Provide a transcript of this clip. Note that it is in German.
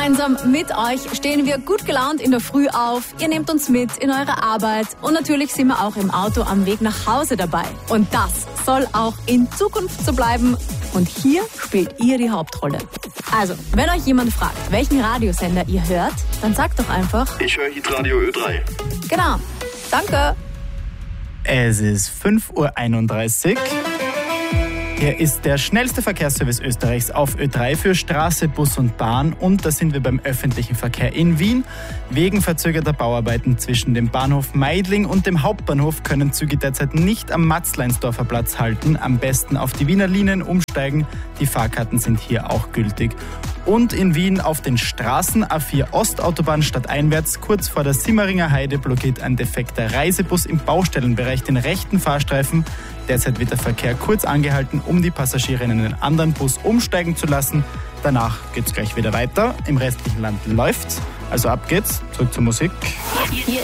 Gemeinsam mit euch stehen wir gut gelaunt in der Früh auf. Ihr nehmt uns mit in eure Arbeit und natürlich sind wir auch im Auto am Weg nach Hause dabei. Und das soll auch in Zukunft so bleiben. Und hier spielt ihr die Hauptrolle. Also, wenn euch jemand fragt, welchen Radiosender ihr hört, dann sagt doch einfach: Ich höre Hitradio Ö3. Genau. Danke. Es ist 5:31 Uhr. Hier ist der schnellste Verkehrsservice Österreichs auf Ö3 für Straße, Bus und Bahn. Und da sind wir beim öffentlichen Verkehr in Wien. Wegen verzögerter Bauarbeiten zwischen dem Bahnhof Meidling und dem Hauptbahnhof können Züge derzeit nicht am Matzleinsdorfer Platz halten. Am besten auf die Wiener Linien umsteigen. Die Fahrkarten sind hier auch gültig. Und in Wien auf den Straßen A4 Ostautobahn stadteinwärts, kurz vor der Simmeringer Heide, blockiert ein defekter Reisebus im Baustellenbereich den rechten Fahrstreifen. Derzeit wird der Verkehr kurz angehalten, um die Passagiere in einen anderen Bus umsteigen zu lassen. Danach geht's gleich wieder weiter. Im restlichen Land läuft's. Also ab geht's. Zurück zur Musik. Hier